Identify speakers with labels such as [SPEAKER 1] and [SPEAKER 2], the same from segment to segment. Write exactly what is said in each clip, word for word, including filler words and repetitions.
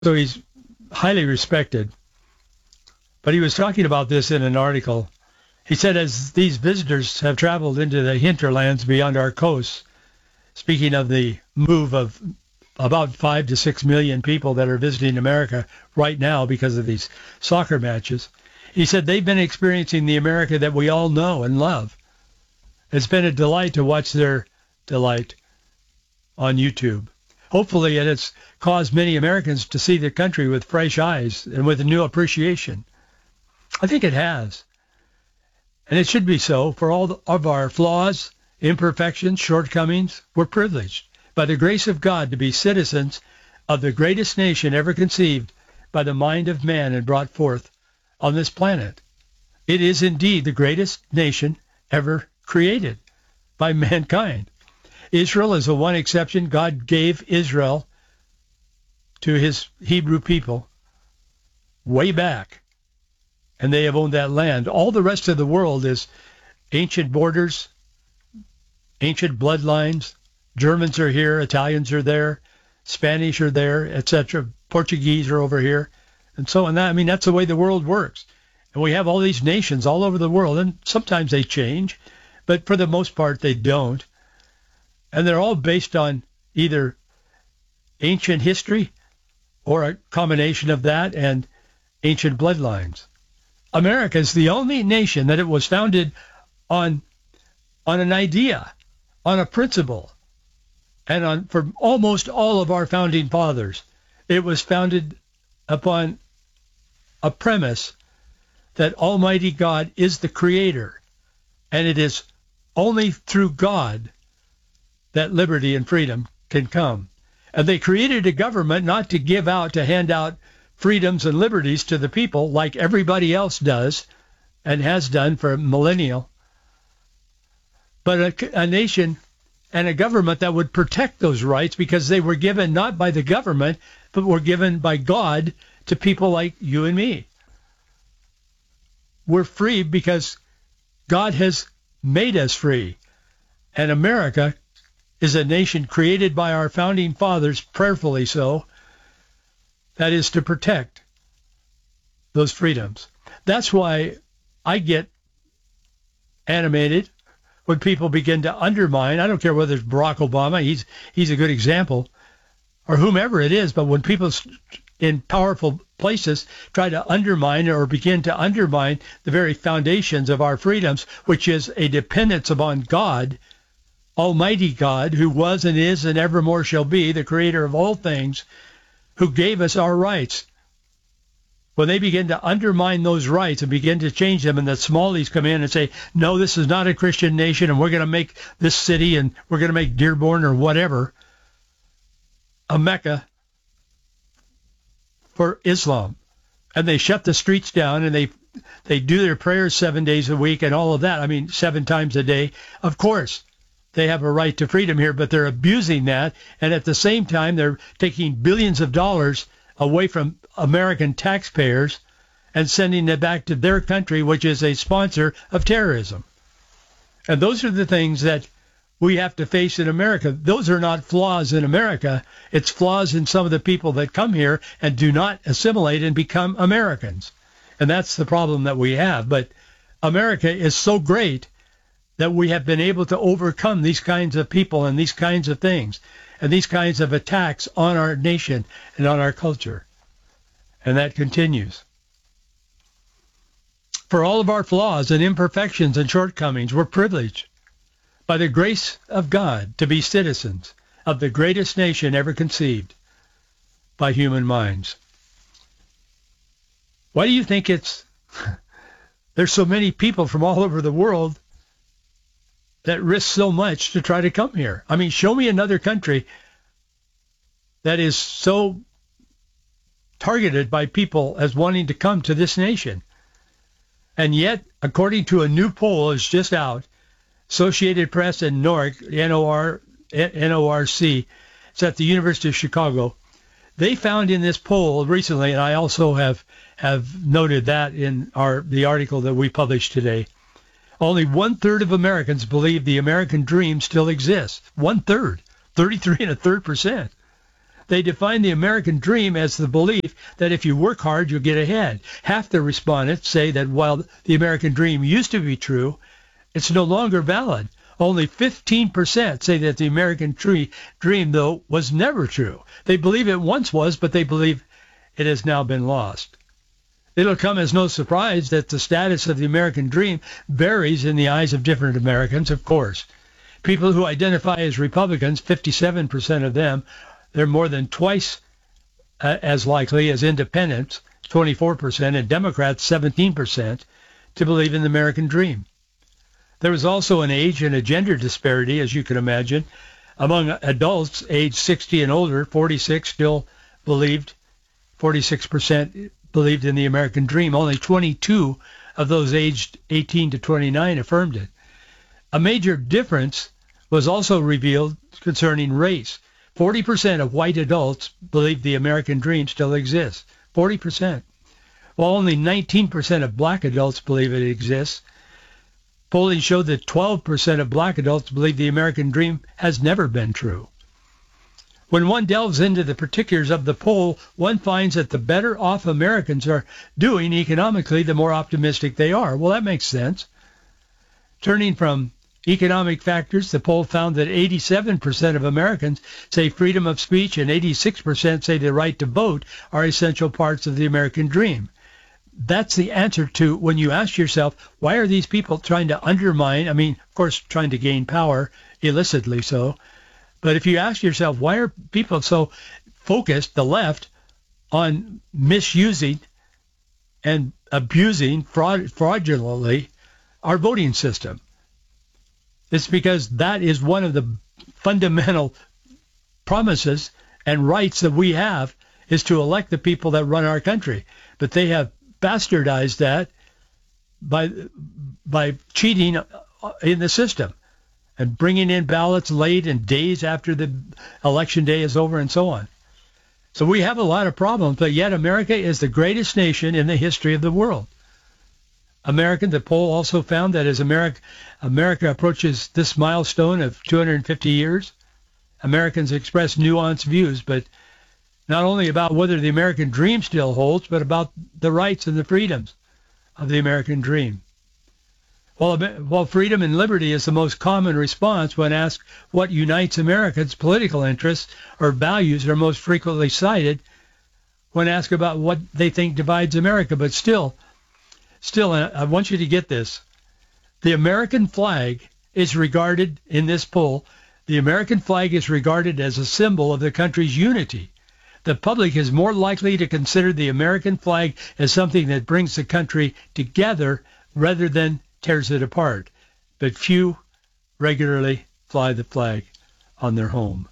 [SPEAKER 1] So he's highly respected. But he was talking about this in an article. He said, as these visitors have traveled into the hinterlands beyond our coasts, speaking of the move of about five to six million people that are visiting America right now because of these soccer matches, he said they've been experiencing the America that we all know and love. It's been a delight to watch their delight on YouTube. Hopefully it has caused many Americans to see the country with fresh eyes and with a new appreciation. I think it has. And it should be so. For all of our flaws, imperfections, shortcomings, we're privileged by the grace of God to be citizens of the greatest nation ever conceived by the mind of man and brought forth on this planet. It is indeed the greatest nation ever created by mankind. Israel is the one exception. God gave Israel to his Hebrew people way back, and they have owned that land. All the rest of the world is ancient borders, ancient bloodlines. Germans are here, Italians are there, Spanish are there, et cetera. Portuguese are over here, and so on. That I mean, that's the way the world works. And we have all these nations all over the world, and sometimes they change, but for the most part they don't. And they're all based on either ancient history or a combination of that and ancient bloodlines. America is the only nation that it was founded on on an idea, on a principle, and on for almost all of our founding fathers, it was founded upon a premise that Almighty God is the creator, and it is only through God that liberty and freedom can come. And they created a government not to give out, to hand out freedoms and liberties to the people like everybody else does and has done for millennia, but a, a nation and a government that would protect those rights because they were given not by the government, but were given by God to people like you and me. We're free because God has made us free. And America is a nation created by our founding fathers, prayerfully so, that is to protect those freedoms. That's why I get animated when people begin to undermine. I don't care whether it's Barack Obama, he's he's a good example, or whomever it is, but when people in powerful places try to undermine or begin to undermine the very foundations of our freedoms, which is a dependence upon God, Almighty God, who was and is and evermore shall be, the creator of all things, who gave us our rights. When they begin to undermine those rights and begin to change them, and the smallies come in and say, no, this is not a Christian nation, and we're going to make this city, and we're going to make Dearborn or whatever a Mecca for Islam. And they shut the streets down, and they they do their prayers seven days a week and all of that. I mean, seven times a day. Of course, they have a right to freedom here, but they're abusing that. And at the same time, they're taking billions of dollars away from American taxpayers and sending it back to their country, which is a sponsor of terrorism. And those are the things that we have to face in America. Those are not flaws in America. It's flaws in some of the people that come here and do not assimilate and become Americans. And that's the problem that we have. But America is so great that we have been able to overcome these kinds of people and these kinds of things and these kinds of attacks on our nation and on our culture. And that continues. For all of our flaws and imperfections and shortcomings, we're privileged by the grace of God to be citizens of the greatest nation ever conceived by human minds. Why do you think it's there's so many people from all over the world that risk so much to try to come here? I mean, show me another country that is so targeted by people as wanting to come to this nation. And yet, according to a new poll that's just out, Associated Press and N O R C, N O R, N O R C, it's at the University of Chicago, they found in this poll recently, and I also have, have noted that in our the article that we published today, only one-third of Americans believe the American dream still exists. One-third. thirty-three and a third percent. They define the American dream as the belief that if you work hard, you'll get ahead. Half the respondents say that while the American dream used to be true, it's no longer valid. Only fifteen percent say that the American tree, dream, though, was never true. They believe it once was, but they believe it has now been lost. It'll come as no surprise that the status of the American dream varies in the eyes of different Americans, of course. People who identify as Republicans, fifty-seven percent of them, they're more than twice uh, as likely as independents, twenty-four percent, and Democrats, seventeen percent, to believe in the American dream. There was also an age and a gender disparity, as you can imagine. Among adults aged sixty and older, forty-six still believed, forty-six percent believed in the American dream. Only twenty-two of those aged eighteen to twenty-nine affirmed it. A major difference was also revealed concerning race. forty percent of white adults believe the American dream still exists. forty percent. While only nineteen percent of black adults believe it exists. Polling showed that twelve percent of black adults believe the American dream has never been true. When one delves into the particulars of the poll, one finds that the better off Americans are doing economically, the more optimistic they are. Well, that makes sense. Turning from economic factors, the poll found that eighty-seven percent of Americans say freedom of speech and eighty-six percent say the right to vote are essential parts of the American dream. That's the answer to when you ask yourself, why are these people trying to undermine, I mean, of course, trying to gain power, illicitly so, but if you ask yourself, why are people so focused, the left, on misusing and abusing fraud, fraudulently our voting system? It's because that is one of the fundamental promises and rights that we have, is to elect the people that run our country. But they have bastardized that by by cheating in the system and bringing in ballots late and days after the election day is over and so on. So we have a lot of problems, but yet America is the greatest nation in the history of the world. American, the poll also found that as America, America approaches this milestone of two hundred fifty years, Americans express nuanced views, but not only about whether the American dream still holds, but about the rights and the freedoms of the American dream. While, while freedom and liberty is the most common response when asked what unites Americans, political interests or values are most frequently cited when asked about what they think divides America. But still, still, I want you to get this. The American flag is regarded in this poll, the American flag is regarded as a symbol of the country's unity. The public is more likely to consider the American flag as something that brings the country together rather than tears it apart. But few regularly fly the flag on their home.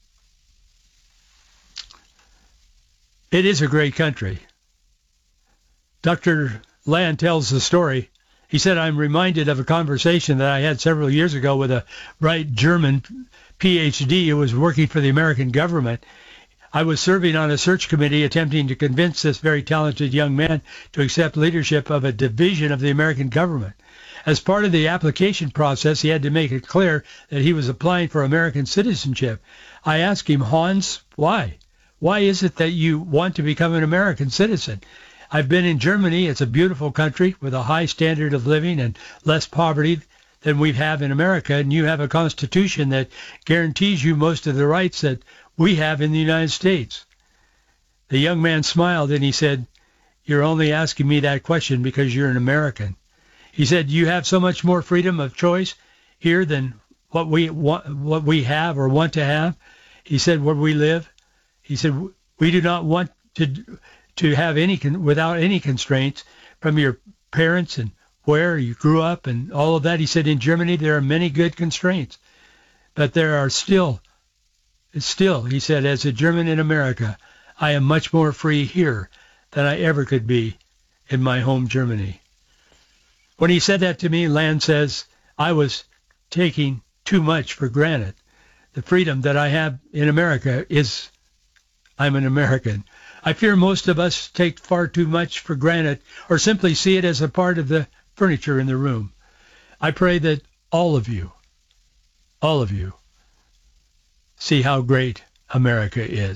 [SPEAKER 1] It is a great country. Doctor Land tells the story. He said, I'm reminded of a conversation that I had several years ago with a bright German P H D who was working for the American government. I was serving on a search committee attempting to convince this very talented young man to accept leadership of a division of the American government. As part of the application process, he had to make it clear that he was applying for American citizenship. I asked him, Hans, why? Why is it that you want to become an American citizen? I've been in Germany. It's a beautiful country with a high standard of living and less poverty than we have in America, and you have a constitution that guarantees you most of the rights that we have in the United States. The young man smiled and he said, you're only asking me that question because you're an American. He said, you have so much more freedom of choice here than what we want, what we have or want to have. He said, where we live, he said, we do not want to to have any con- without any constraints from your parents and where you grew up and all of that. He said, in Germany there are many good constraints, but there are still, still, he said, as a German in America, I am much more free here than I ever could be in my home Germany. When he said that to me, Land says, I was taking too much for granted. The freedom that I have in America is I'm an American. I fear most of us take far too much for granted or simply see it as a part of the furniture in the room. I pray that all of you, all of you, see how great America is.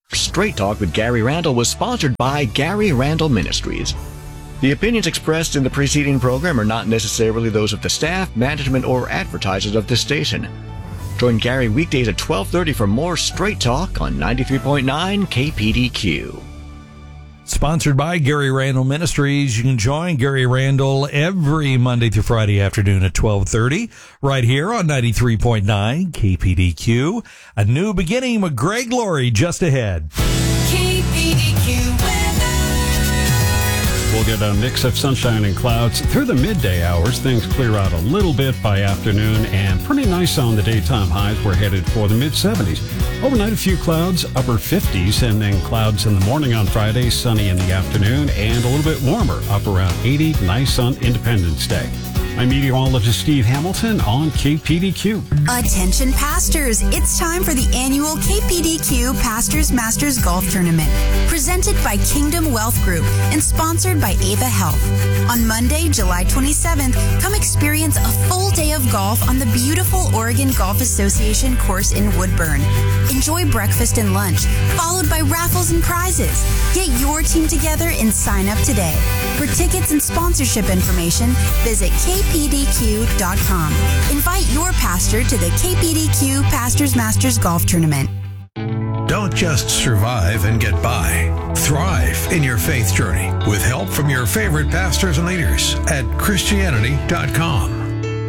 [SPEAKER 2] Straight Talk with Gary Randall was sponsored by Gary Randall Ministries. The opinions expressed in the preceding program are not necessarily those of the staff, management, or advertisers of this station. Join Gary weekdays at twelve thirty for more Straight Talk on ninety-three point nine K P D Q.
[SPEAKER 3] Sponsored by Gary Randall Ministries. You can join Gary Randall every Monday through Friday afternoon at twelve thirty right here on ninety-three point nine K P D Q. A new beginning with Greg Laurie just ahead.
[SPEAKER 4] K P D Q weather.
[SPEAKER 5] We'll get a mix of sunshine and clouds through the midday hours. Things clear out a little bit by afternoon and pretty nice on the daytime highs. We're headed for the mid seventies. Overnight, a few clouds, upper fifties, and then clouds in the morning on Friday, sunny in the afternoon, and a little bit warmer, up around eighty. Nice on Independence Day. I'm meteorologist Steve Hamilton on K P D Q.
[SPEAKER 6] Attention pastors, it's time for the annual K P D Q Pastors Masters Golf Tournament, presented by Kingdom Wealth Group and sponsored by Ava Health. On Monday, July twenty-seventh, come experience a full day of golf on the beautiful Oregon Golf Association course in Woodburn. Enjoy breakfast and lunch, followed by raffles and prizes. Get your team together and sign up today. For tickets and sponsorship information, visit K P D Q dot com. Invite your pastor to the K P D Q Pastors Masters Golf Tournament.
[SPEAKER 7] Don't just survive and get by. Thrive in your faith journey with help from your favorite pastors and leaders at Christianity dot com.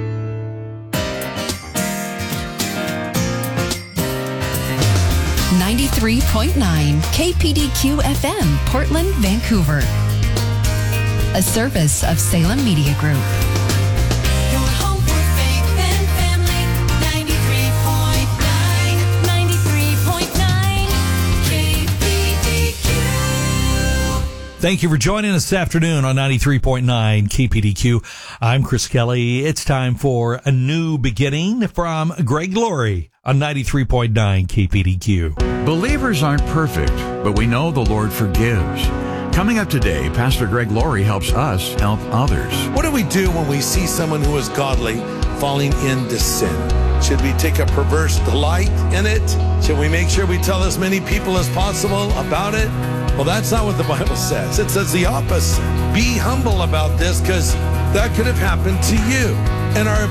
[SPEAKER 8] ninety-three point nine K P D Q F M, Portland, Vancouver. A service of Salem Media Group.
[SPEAKER 4] Your home for faith and family. ninety-three point nine, ninety-three point nine K P D Q.
[SPEAKER 3] Thank you for joining us this afternoon on ninety-three point nine K P D Q. I'm Chris Kelly. It's time for a new beginning from Greg Laurie on ninety-three point nine K P D Q.
[SPEAKER 9] Believers aren't perfect, but we know the Lord forgives. Coming up today, Pastor Greg Laurie helps us help others.
[SPEAKER 10] What do we do when we see someone who is godly falling into sin? Should we take a perverse delight in it? Should we make sure we tell as many people as possible about it? Well, that's not what the Bible says. It says the opposite. Be humble about this, because that could have happened to you. And our